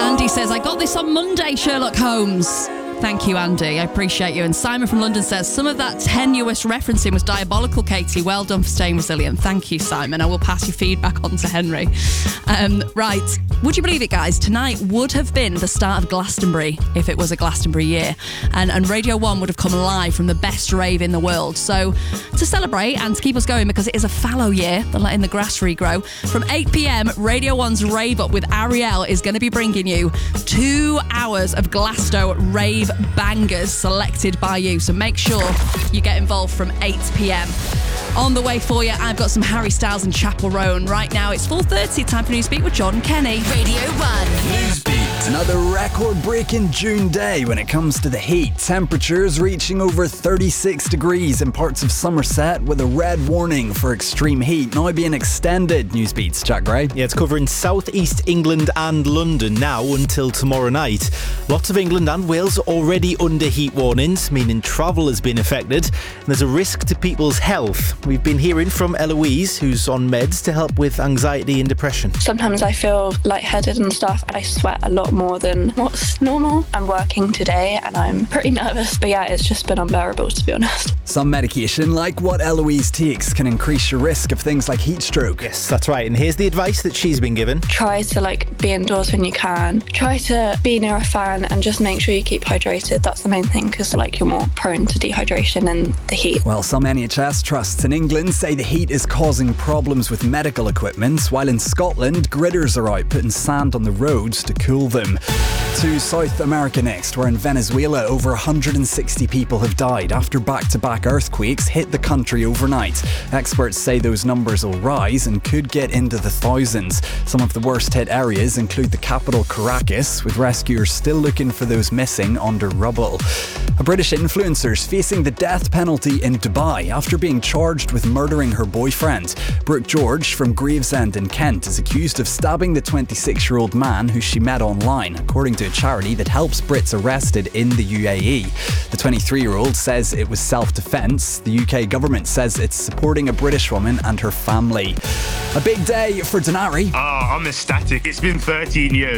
Andy says, I got this on Monday, Sherlock Holmes. Thank you, Andy. I appreciate you. And Simon from London says, some of that tenuous referencing was diabolical, Katie. Well done for staying resilient. Thank you, Simon. I will pass your feedback on to Henry. Right. Would you believe it, guys? Tonight would have been the start of Glastonbury if it was a Glastonbury year. And Radio 1 would have come live from the best rave in the world. So to celebrate and to keep us going, because it is a fallow year, they're letting the grass regrow, from 8 p.m, Radio 1's Rave Up with Ariel is going to be bringing you 2 hours of Glasto rave bangers selected by you. So make sure you get involved from 8 p.m. On the way for you, I've got some Harry Styles and Chapel Roan. Right now, it's 4:30. Time for Newsbeat with Jordan Kenny. Radio 1. Newsbeat. Another record-breaking June day when it comes to the heat. Temperatures reaching over 36 degrees in parts of Somerset with a red warning for extreme heat now being extended. Newsbeat's Jack Gray. Yeah, it's covering southeast England and London now until tomorrow night. Lots of England and Wales already under heat warnings, meaning travel has been affected and there's a risk to people's health. We've been hearing from Eloise, who's on meds to help with anxiety and depression. Sometimes I feel lightheaded and stuff. I sweat a lot more than what's normal. I'm working today and I'm pretty nervous. But yeah, it's just been unbearable, to be honest. Some medication, like what Eloise takes, can increase your risk of things like heat stroke. Yes, that's right. And here's the advice that she's been given. Try to be indoors when you can. Try to be near a fan and just make sure you keep hydrated. That's the main thing, because you're more prone to dehydration and the heat. Well, some NHS trusts in England say the heat is causing problems with medical equipment, while in Scotland, gritters are out putting sand on the roads to cool them. To South America next, where in Venezuela over 160 people have died after back-to-back earthquakes hit the country overnight. Experts say those numbers will rise and could get into the thousands. Some of the worst hit areas include the capital Caracas, with rescuers still looking for those missing under rubble. A British influencer's facing the death penalty in Dubai after being charged with murdering her boyfriend. Brooke George from Gravesend in Kent is accused of stabbing the 26-year-old man who she met online, according to a charity that helps Brits arrested in the UAE. The 23-year-old says it was self-defence. The UK government says it's supporting a British woman and her family. A big day for Denari. I'm ecstatic. It's been 13 years